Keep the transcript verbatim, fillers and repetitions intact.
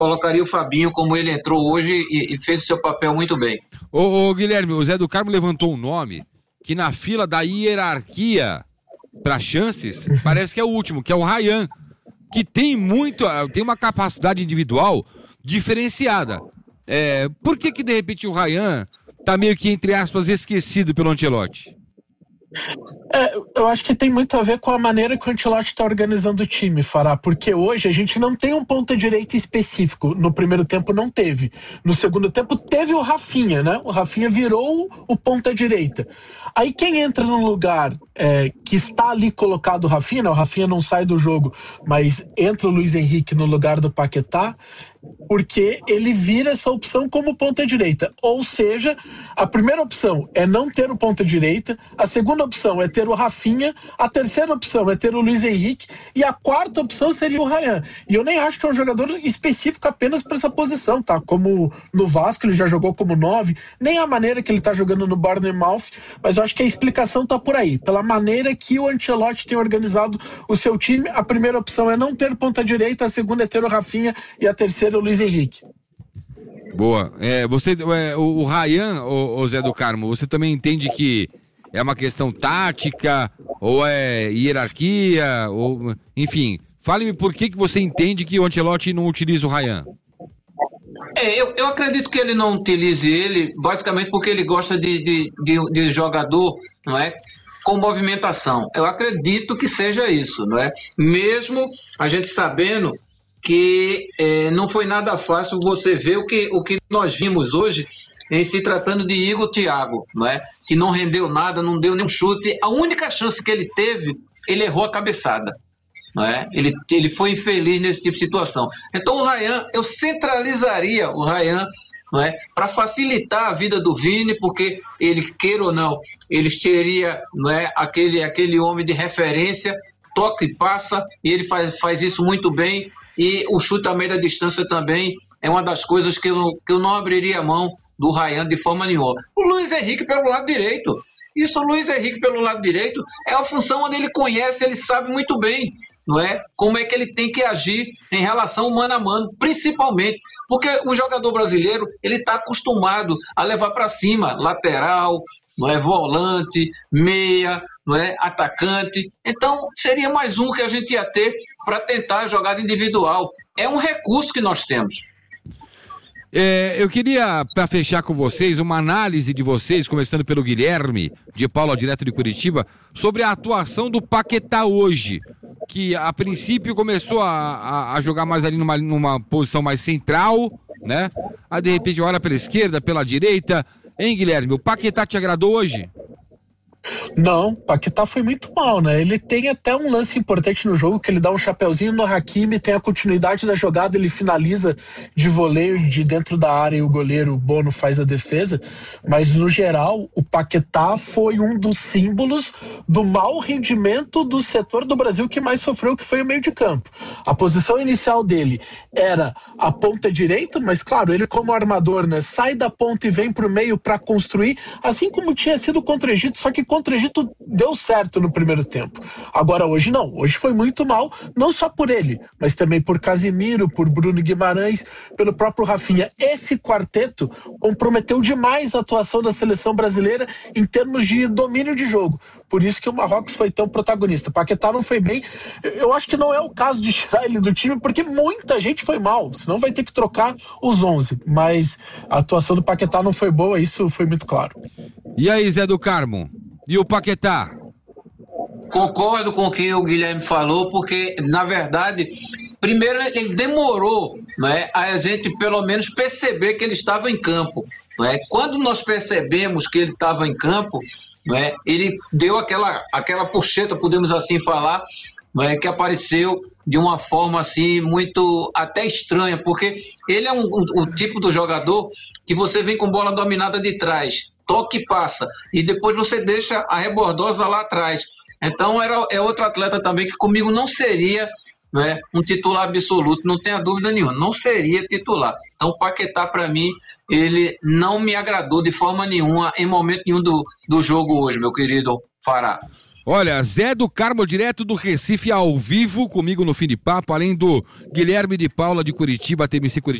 colocaria o Fabinho como ele entrou hoje e, e fez o seu papel muito bem. Ô, ô Guilherme, o Zé do Carmo levantou um nome que na fila da hierarquia para chances, parece que é o último, que é o Ryan, que tem muito, tem uma capacidade individual diferenciada. É, por que que de repente o Ryan tá meio que, entre aspas, esquecido pelo Ancelotti? É, eu acho que tem muito a ver com a maneira que o Ancelotti está organizando o time, Fará, porque hoje a gente não tem um ponta-direita específico. No primeiro tempo não teve. No segundo tempo teve o Rafinha, né? O Rafinha virou o ponta-direita. Aí quem entra no lugar é, que está ali colocado o Rafinha, né? O Rafinha não sai do jogo, mas entra o Luiz Henrique no lugar do Paquetá, porque ele vira essa opção como ponta-direita. Ou seja, a primeira opção é não ter o ponta-direita, a segunda opção é ter o Rafinha, a terceira opção é ter o Luiz Henrique e a quarta opção seria o Ryan. E eu nem acho que é um jogador específico apenas para essa posição, tá? Como no Vasco ele já jogou como nove, nem a maneira que ele tá jogando no Bournemouth, mas eu acho que a explicação tá por aí. Pela maneira que o Ancelotti tem organizado o seu time, a primeira opção é não ter ponta-direita, a segunda é ter o Rafinha e a terceira o Luiz Henrique. Boa. É, você, é, o, o Ryan, o, o Zé do Carmo, você também entende que é uma questão tática ou é hierarquia? Ou, enfim, fale-me por que, que você entende que o Ancelotti não utiliza o Ryan. É, eu, eu acredito que ele não utilize ele basicamente porque ele gosta de, de, de, de jogador, não é? Com movimentação. Eu acredito que seja isso, não é? Mesmo a gente sabendo que é, não foi nada fácil você ver o que, o que nós vimos hoje em se tratando de Igor Thiago, não é? Que não rendeu nada, não deu nenhum chute. A única chance que ele teve, ele errou a cabeçada. Não é? ele, ele foi infeliz nesse tipo de situação. Então o Ryan, eu centralizaria o Ryan, não é? Para facilitar a vida do Vini, porque ele, queira ou não, ele seria, não é? aquele, aquele homem de referência, toca e passa, e ele faz, faz isso muito bem. E o chute à média distância também é uma das coisas que eu, que eu não abriria a mão do Ryan de forma nenhuma. O Luiz Henrique pelo lado direito. Isso, o Luiz Henrique pelo lado direito é a função onde ele conhece, ele sabe muito bem, não é? Como é que ele tem que agir em relação mano a mano, principalmente porque o jogador brasileiro, ele está acostumado a levar para cima, lateral, não é, volante, meia, não é, atacante. Então seria mais um que a gente ia ter para tentar a jogada individual. É um recurso que nós temos. É, eu queria, para fechar com vocês, uma análise de vocês, começando pelo Guilherme, de Paula, direto de Curitiba, sobre a atuação do Paquetá hoje, que a princípio começou a, a, a jogar mais ali numa, numa posição mais central, né? Aí de repente olha pela esquerda, pela direita. Hein, Guilherme, o Paquetá te agradou hoje? Não, Paquetá foi muito mal, né? Ele tem até um lance importante no jogo, que ele dá um chapeuzinho no Hakimi, tem a continuidade da jogada, ele finaliza de voleio de dentro da área e o goleiro Bono faz a defesa, mas no geral o Paquetá foi um dos símbolos do mau rendimento do setor do Brasil que mais sofreu, que foi o meio de campo. A posição inicial dele era a ponta direita, mas claro, ele como armador, né, sai da ponta e vem pro meio para construir, assim como tinha sido contra o Egito, só que contra o Egito deu certo no primeiro tempo. Agora hoje não, hoje foi muito mal, não só por ele, mas também por Casimiro, por Bruno Guimarães, pelo próprio Rafinha. Esse quarteto comprometeu demais a atuação da seleção brasileira em termos de domínio de jogo. Por isso que o Marrocos foi tão protagonista. Paquetá não foi bem. Eu acho que não é o caso de tirar ele do time, porque muita gente foi mal, senão vai ter que trocar os onze. Mas a atuação do Paquetá não foi boa, isso foi muito claro. E aí, Zé do Carmo? E o Paquetá? Concordo com o que o Guilherme falou, porque, na verdade, primeiro ele demorou, não é, a gente pelo menos perceber que ele estava em campo. Não é? Quando nós percebemos que ele estava em campo, não é, ele deu aquela, aquela puxeta, podemos assim falar, não é, que apareceu de uma forma assim muito até estranha, porque ele é um, um, um tipo do jogador que você vem com bola dominada de trás, toque e passa, e depois você deixa a rebordosa lá atrás. Então era, é outro atleta também que comigo não seria, né, um titular absoluto, não tenha dúvida nenhuma, não seria titular. Então o Paquetá, para mim, ele não me agradou de forma nenhuma, em momento nenhum do, do jogo hoje, meu querido Fará. Olha, Zé do Carmo, direto do Recife, ao vivo, comigo no Fim de Papo, além do Guilherme de Paula de Curitiba, T M C Curitiba.